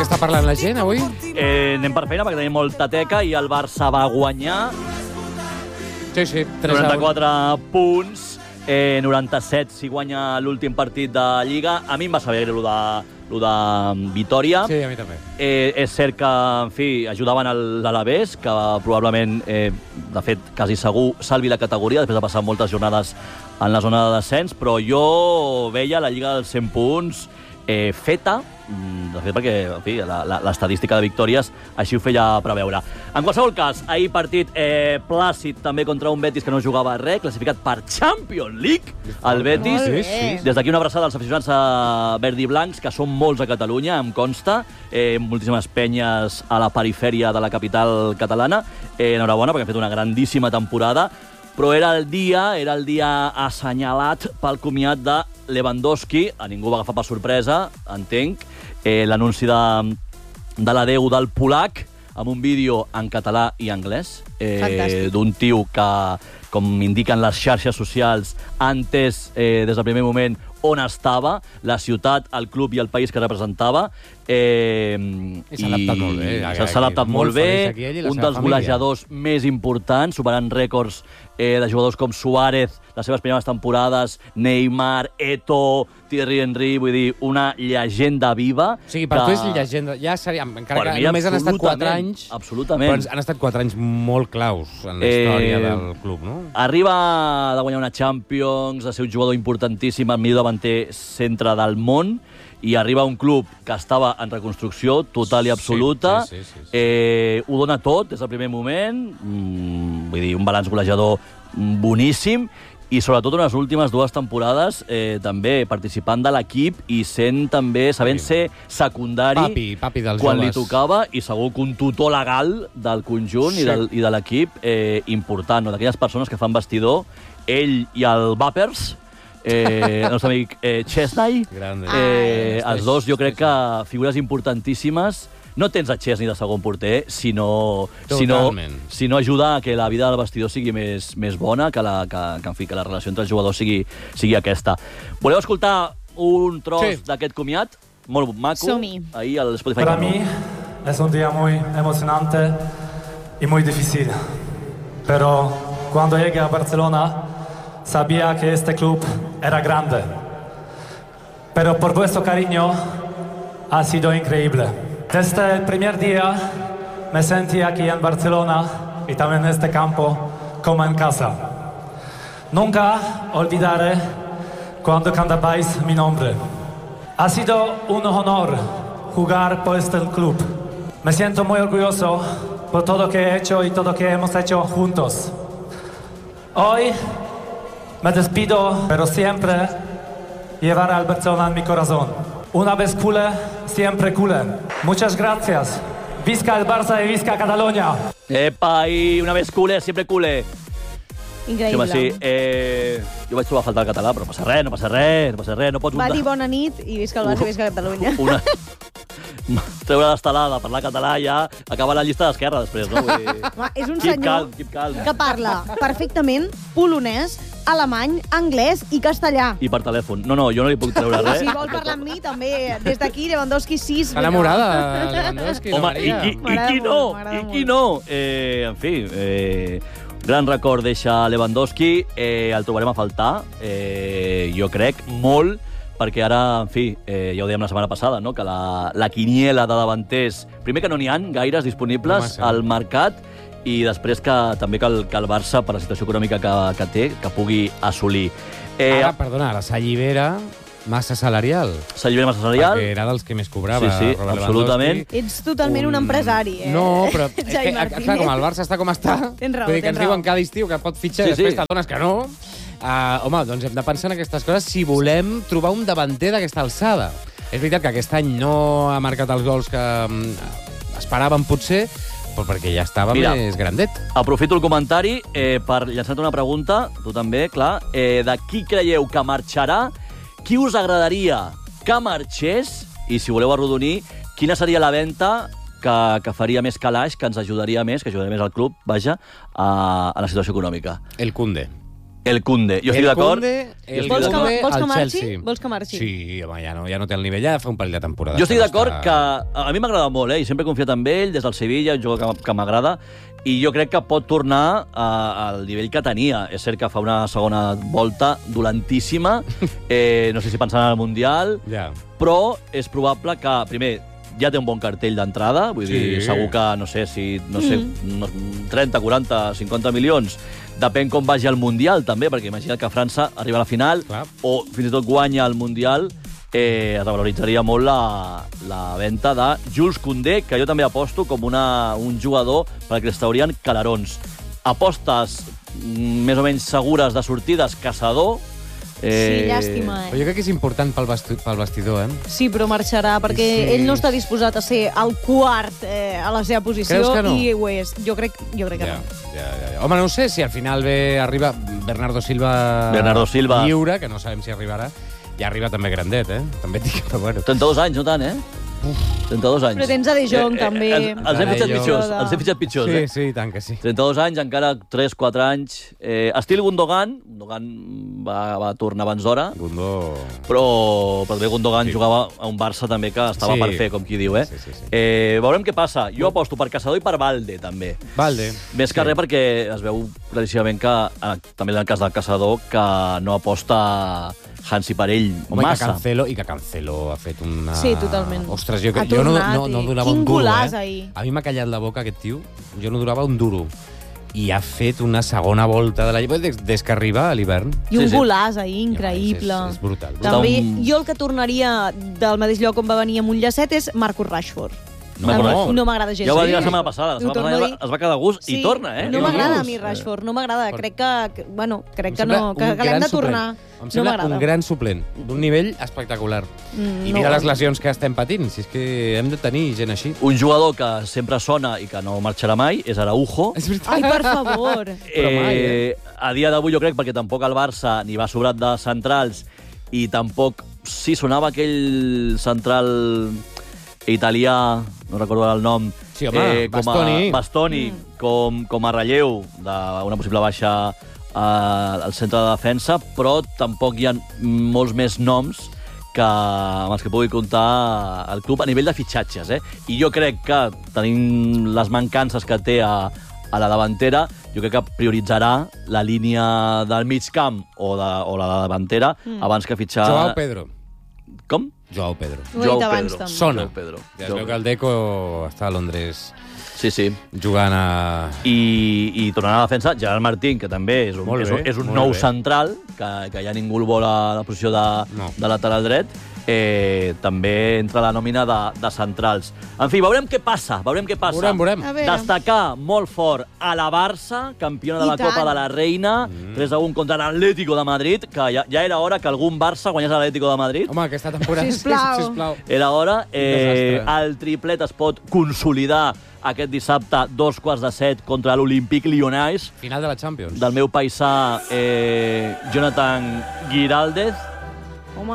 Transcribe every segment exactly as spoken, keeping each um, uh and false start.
què està parlant la gent avui? Eh, anem per feina perquè tenim molta teca i el Barça va guanyar. Sí, sí. noranta-quatre punts. Eh, noranta-set si guanya l'últim partit de Lliga. A mi em va saber greu el de Vitòria. Sí, a mi també. Eh, és cert que, en fi, ajudaven l'Alavés, que probablement, eh, de fet, quasi segur, salvi la categoria, després de passar moltes jornades en la zona de descens, però jo veia la Lliga dels cent punts eh, feta, de fet, perquè, en fi, l'estadística de victòries així ho feia preveure. En qualsevol cas, ahir partit eh, plàcid també contra un Betis que no jugava res, classificat per Champions League, el Betis. Sí, sí. Des d'aquí una abraçada als aficionats a verdi blancs, que són molts a Catalunya, em consta, eh, moltíssimes penyes a la perifèria de la capital catalana. Eh, enhorabona, perquè han fet una grandíssima temporada, però era el dia, era el dia assenyalat pel comiat de Lewandowski. A ningú va agafar per sorpresa, entenc, eh, l'anunci de, de l'adeu del polac, amb un vídeo en català i anglès, eh, d'un tio que, com indiquen les xarxes socials, ha entès eh, des del primer moment on estava, la ciutat, el club i el país que representava. Eh, I s'ha adaptat molt bé. S'ha adaptat molt bé, un dels golejadors més importants, superant rècords eh, de jugadors com Suárez, les seves primeres temporades, Neymar, Eto'o, Thierry Henry, vull dir, una llegenda viva. O sigui, per que... tu és llegenda. Ja seria, encara per que mi, només han estat quatre anys... Absolutament. Però han estat quatre anys molt claus en la història eh, del club, no? Arriba de guanyar una Champions, de ser un jugador importantíssim, el millor davanter centre del món, i arriba a un club que estava en reconstrucció total i absoluta. Sí, sí, sí, sí, sí. Eh, ho dona tot des del primer moment. Mm, vull dir, un balanç golejador boníssim. I sobretot en les últimes dues temporades eh, també participant de l'equip i sent també, sabent ser secundari papi, papi dels quan joves. li tocava, i segur que un tutor legal del conjunt sí. i, del, i de l'equip eh, important, no? D'aquelles persones que fan vestidor, ell i el Vapers, eh, el nostre amic eh, Chesney, eh, els dos jo crec que figures importantíssimes. No tens a Chesney de segon porter, sinó, sinó, sinó ajuda a que la vida del vestidor sigui més, més bona, que la, que, que, en fi, que la relació entre els jugadors sigui, sigui aquesta. Voleu escoltar un tros sí. d'aquest comiat? Molt maco. Som-hi. Ahí al Spotify. Para mí es un día muy emocionante y muy difícil. Pero cuando llegué a Barcelona sabía que este club era grande. Pero por vuestro cariño ha sido increíble. Desde el primer día me sentí aquí en Barcelona y también en este campo como en casa. Nunca olvidaré cuando cantabais mi nombre. Ha sido un honor jugar por este club. Me siento muy orgulloso por todo lo que he hecho y todo lo que hemos hecho juntos. Hoy me despido, pero siempre llevaré al Barcelona en mi corazón. Una vez culé, siempre culé. Muchas gracias. Visca el Barça y visca Catalunya. Epa, i una vez culé, sempre culé. Increïble. Sí, sí. Eh, jo vaig trobar a faltar el català, però no passa res, no passa res, no passa res. No pots Va dir bona nit i visca el Barça i visca Catalunya. Una... Treure l'estelada, parlar català, ja acaba la llista d'esquerra després, no? Vull dir... Home, és un keep senyor calm, keep calm. que parla perfectament polonès, alemany, anglès i castellà. I per telèfon. No, no, jo no li puc treure res. Si vol parlar amb mi, també, des d'aquí, Lewandowski sis. Està enamorada, Lewandowski. Home, i, i, i qui no? I qui no? Eh, en fi, eh, gran record deixa Lewandowski. Eh, el trobarem a faltar, eh, jo crec, molt, perquè ara, en fi, eh, ja ho dèiem la setmana passada, no? Que la, la quiniela de davanters, primer que no n'hi ha gaires disponibles no al mercat, i després que també que el, que el Barça, per la situació econòmica que, que té, que pugui assolir. Eh, ara, perdona, ara s'allibera massa salarial. S'allibera massa salarial. Perquè era dels que més cobrava. Sí, sí, Robert absolutament. Ets totalment un, un empresari, eh? No, però és que, clar, com el Barça està com està, tens raó, vull dir que ens raó. diuen cada estiu que pot fitxar, sí, després sí. t'adones que no. Uh, home, doncs hem de pensar en aquestes coses si volem trobar un davanter d'aquesta alçada. És veritat que aquest any no ha marcat els gols que um, esperàvem, potser, però perquè ja estava Mira, més grandet. Aprofito el comentari eh, per llançar-te una pregunta, tu també, clar, eh, de qui creieu que marxarà, qui us agradaria que marxés, i si voleu arrodonir, quina seria la venta que, que faria més calaix, que ens ajudaria més, que ajudaria més al club, vaja, a, a la situació econòmica. El Koundé. El Kunde. Jo estic El d'acord. Kunde, el Vols que, Kunde vols que al marxi? Chelsea. Vols que marxi? Sí, home, ja no, ja no té el nivell, ja fa un parell de temporades. Jo estic no d'acord està- que a mi m'agrada molt, eh? I sempre he confiat en ell, des del Sevilla, un jugador que, que m'agrada, i jo crec que pot tornar a, al nivell que tenia. És cert que fa una segona volta dolentíssima, eh, no sé si pensant en el Mundial, Ja. però és probable que, primer, ja té un bon cartell d'entrada, vull Sí. dir, segur que, no sé, si, no sé, Mm. unos trenta, quaranta, cinquanta milions, depèn com vagi al Mundial, també, perquè imagina que França arriba a la final, Clar. o fins i tot guanya el Mundial, eh, es revaloritzaria molt la, la venda de Jules Koundé, que jo també aposto com una, un jugador per al que es traurien calarons. Apostes mm, més o menys segures de sortides, Caçador. Sí, llàstima, Però eh? jo crec que és important pel, vesti pel vestidor, eh? Sí, però marxarà, perquè Sí. ell no està disposat a ser el quart eh, a la seva posició, Creus que no? i ho és. Jo crec, jo crec que Ja, no. ja, ja, ja. Home, no ho sé, si al final ve, arriba Bernardo Silva, Bernardo Silva. lliure, que no sabem si arribarà, ja arriba també grandet, eh? També et dic, però bueno. trenta-dos anys, no tant, eh? trenta-dos anys. Però tens a De Jong, també. Els, els hem De fitxat Jong. pitjors, els hem fitxat pitjors, Sí, eh? sí, i tant que sí. trenta-dos anys, encara tres quatre anys. Eh, estil Gundogan, Gundogan va, va tornar abans d'hora, Gundo... però, però també Gundogan Sí. jugava a un Barça també que estava Sí. per fer, com qui diu, eh? Sí, sí, sí. eh veurem què passa. Jo aposto per Caçador i per Valde, també. Valde. Més que Sí. res perquè es veu claríssimament que, eh, també en el cas del Caçador, que no aposta Hansi per ell Home, i que massa. Cancelo, i que Cancelo ha fet una... Sí, totalment. Ostres, jo, Ha jo no, tornat, no, no i donava quin un duro, golaç eh? ahir. A mi m'ha callat la boca aquest tio. Jo no durava un duro. I ha fet una segona volta de la Lliga des, des que arriba a l'hivern. I un Sí, sí. golàs ahir, increïble. És, és brutal. brutal. També, un- jo el que tornaria del mateix lloc on va venir amb un llacet és Marcus Rashford. No, A mi no. no m'agrada gens. Ja ho va dir la Sí. setmana passada. La Ho setmana torno a passada dir. es va quedar a gust Sí, i torna, eh? No Què m'agrada a dius? mi Rashford, no m'agrada. Per- Crec que, que, bueno, crec Em que sembla no, que, un que l'hem gran de tornar. suplent. Em No sembla m'agrada. un gran suplent, d'un nivell espectacular. Mm, I no. mira les lesions que estem patint, si és que hem de tenir gent així. Un jugador que sempre sona i que no marxarà mai és Araujo. És veritat. Ai, per favor. Però mai, eh? A dia d'avui jo crec perquè tampoc el Barça ni va sobrat de centrals i tampoc... Sí, sonava aquell central italià, no recordo ara el nom, Sí, home, com Bastoni. a, Bastoni Mm. com, com a relleu d'una possible baixa eh, al centre de defensa, però tampoc hi ha molts més noms que, amb els que pugui comptar el club a nivell de fitxatges. Eh? I jo crec que, tenint les mancances que té a, a la davantera, jo crec que prioritzarà la línia del mig camp o, de, o la davantera mm. abans que fitxar... Joao Pedro. Com? Joao Pedro. Ho he dit abans, també. Sona. Joao Pedro. Ja es veu que el Deco està a Londres Sí, sí. jugant a... I, i tornant a la defensa, Gerard Martín, que també és un, Molt és bé, un, és un molt nou bé. central, que, que ja ningú el vol a la posició de, No. de lateral dret, eh, també entra a la nòmina de, de centrals. En fi, veurem què passa, veurem què passa. Veurem, veurem. A veure. Destacar molt fort a la Barça, campiona de I la tant. Copa de la Reina, Mm. tres a un contra l'Atlético de Madrid, que ja, ja era hora que algun Barça guanyés l'Atlético de Madrid. Home, aquesta temporada... Sisplau. Sisplau. Era hora. Eh, desastre. el triplet es pot consolidar aquest dissabte, dos quarts de set, contra l'Olympique Lyonnais, Final de la Champions. del meu paisà eh, Jonathan Giraldez, Home,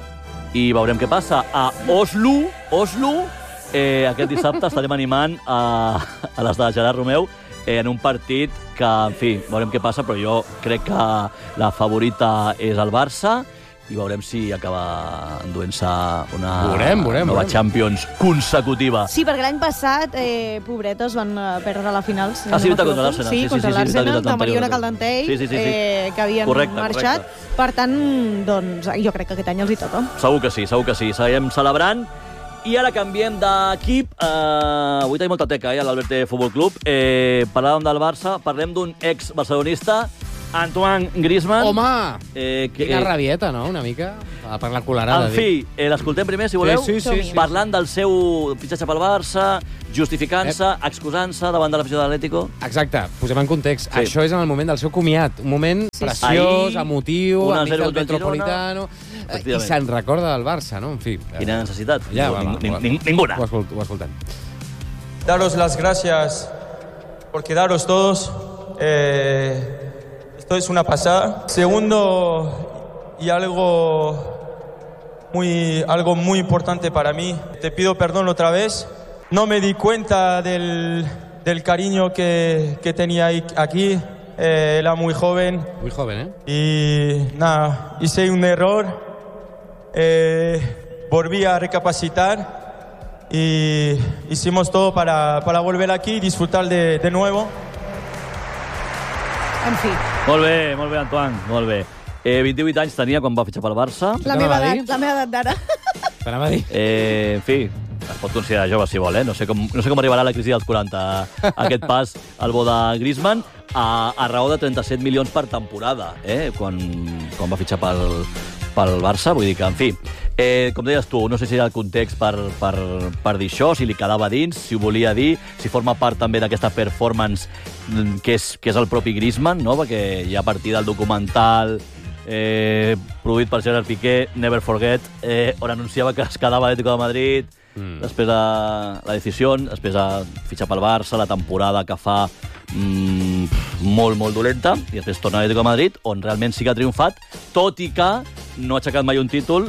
i veurem què passa. A Oslo, Oslo, eh, aquest dissabte estarem animant a, a les de Gerard Romeu eh, en un partit que, en fi, veurem què passa, però jo crec que la favorita és el Barça, i veurem si acaba enduent-se una Veurem, veurem, nova veurem. Champions consecutiva. sí, perquè l'any passat, eh, pobretes, van eh, perdre la final. si Ah, sí, no veritat, m'equivoco. contra l'Arsenal. Sí, Sí, sí, contra sí, sí, l'Arsenal, veritat, de l'anterior, Mariona l'anterior. Caldentell, Sí, sí, sí, sí. Eh, que havien Correcte, marxat. correcte. Per tant, doncs, jo crec que aquest any els hi toca. Segur que sí, segur que sí. Seguirem celebrant. I ara canviem d'equip. Uh, avui tenim molta teca, eh, a l'Alberte Futbol Club. Eh, parlàvem del Barça, parlem d'un ex-barcelonista, Antoine Griezmann. Home! Eh, que, Quina eh, rabieta, no?, una mica. Per la colarada. en fi, eh, l'escoltem primer, si voleu. Sí, sí, sí, sí. Parlant del seu fitxatge pel Barça, justificant-se, excusant-se davant de l'afició de l'Atlético. Exacte, posem en context. Sí. Això és en el moment del seu comiat. Un moment Sí. preciós, Ahir, emotiu, un a amic zero del contra el Metropolitano. Girona. I Efectivament. se'n recorda del Barça, no? En fi. Quina necessitat? Ja, No, va, va, ning- va. ning- ninguna. Ho, escolt, ho escoltem. Daros las gracias por quedaros todos. Eh, esto es una pasada. Segundo, y algo muy, algo muy importante para mí, te pido perdón otra vez. No me di cuenta del, del cariño que, que tenía ahí- aquí. eh, era muy joven. Muy joven, ¿eh? Y nada, hice un error, eh, volví a recapacitar y hicimos todo para, para volver aquí y disfrutar de, de nuevo. En fi, Molt bé, molt bé, Antoine, molt bé. Eh, vint-i-vuit anys tenia quan va fitxar pel Barça. la Què meva t'anava a edat, dir? la meva edat d'ara. T'anava a dir. Eh, en fi, es pot considerar jove si vol, eh? No sé com, no sé com arribarà la crisi dels quaranta aquest pas al bo de Griezmann a, a raó de trenta-set milions per temporada, eh? Quan, quan va fitxar pel, pel Barça. Vull dir que, en fi, eh, com deies tu, no sé si era el context per, per, per dir això, si li quedava dins, si ho volia dir, si forma part també d'aquesta performance que és, que és el propi Griezmann, no? Perquè ja a partir del documental eh, produït per Gerard Piqué, Never Forget, eh, on anunciava que es quedava a l'Atlético de Madrid, mm. després a la decisió, després a fitxar pel Barça, la temporada que fa mm, molt, molt dolenta, i després torna a l'Atlético de Madrid, on realment sí que ha triomfat, tot i que no ha aixecat mai un títol,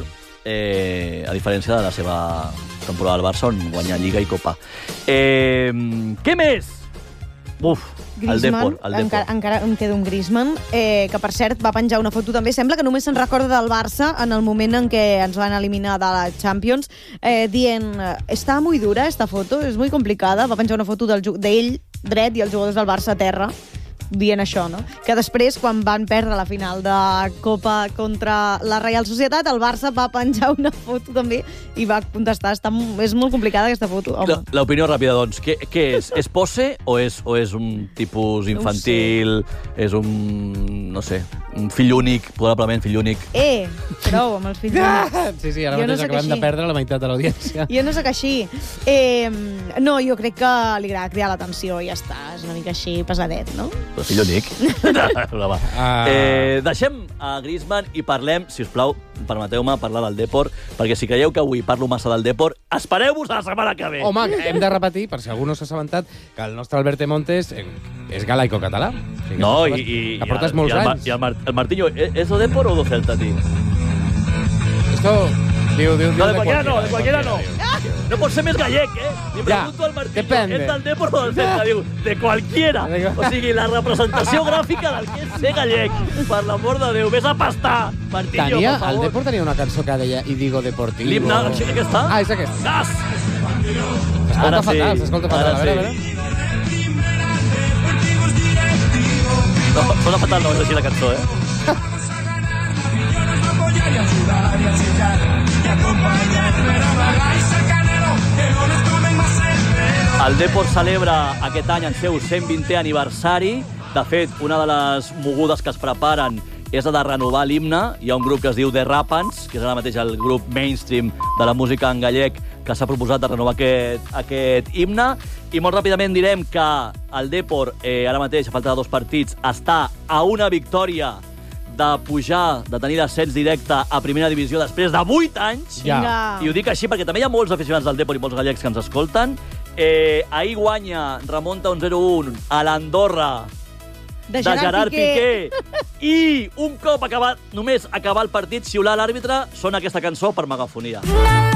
eh, a diferència de la seva temporada al Barça, on guanya Lliga i Copa. Eh, què més? Uf, el Depor, el Depor. Encara, encara em queda un Griezmann, eh, que per cert va penjar una foto també. Sembla que només se'n recorda del Barça en el moment en què ens van eliminar de la Champions, eh, dient, està muy dura esta foto, és muy complicada. Va penjar una foto del ju- d'ell dret i els jugadors del Barça a terra, dient això, no? Que després, quan van perdre la final de Copa contra la Real Societat, el Barça va penjar una foto també i va contestar, està, és molt complicada aquesta foto, home. L'opinió ràpida, doncs, què, què és? És pose o és, o és un tipus infantil? No és un, no sé, un fill únic, probablement fill únic? Eh, prou amb els fills únics. Sí, sí, ara Jo no mateix sóc acabem de així. perdre la meitat de l'audiència. Jo no sóc així. Eh, no, jo crec que li agrada cridar l'atenció i ja està. És una mica així pesadet, no? Però fill únic. No, va. Ah. Eh, deixem a Griezmann i parlem, si us plau, permeteu-me parlar del Depor, perquè si creieu que avui parlo massa del Depor, espereu-vos a la setmana que ve. Home, hem de repetir, per si algú no s'ha assabentat, que el nostre Albert Montes eh, és galaico-català. O sigui que No, i, portes- i, que portes i, molts el, Ma- anys. i el, Mar el Martiño, ¿es de Depor o de Celta, tío? Esto... Diu, diu, diu No, de cualquiera no, de cualquiera no. diu. No pot ser més gallec, eh? Li Ja, pregunto al Martiño, depende. és del Depor o del Celta? Diu, de cualquiera. De qual- O sigui, la representació gràfica del que és ser gallec. Per l'amor de Déu, vés a pastar, Martiño, Tenia, per el favor. Depor tenia una cançó que deia I digo deportivo. L'himne, aquesta? Ah, és aquesta. Gas! S'escolta Ara sí, fatal, s'escolta fatal. ara A veure, a sí. veure. No, sona fatal, no és així la cançó, eh? El Depor celebra aquest any el seu cent vintè aniversari. De fet, una de les mogudes que es preparen és la de renovar l'himne. Hi ha un grup que es diu The Rapans, que és ara mateix el grup mainstream de la música en gallec, que s'ha proposat de renovar aquest, aquest himne. I molt ràpidament direm que el Depor, eh, ara mateix, a falta de dos partits, està a una victòria de pujar, de tenir descens directe a primera divisió després de vuit anys. Ja. Vinga. I ho dic així perquè també hi ha molts aficionats del Depor i molts gallecs que ens escolten. Eh, ahir guanya, remunta un zero un a l'Andorra De de Gerard, Gerard Piqué. Piqué. I un cop acabat, només acabar el partit, xiular l'àrbitre, sona aquesta cançó per megafonia. La, la,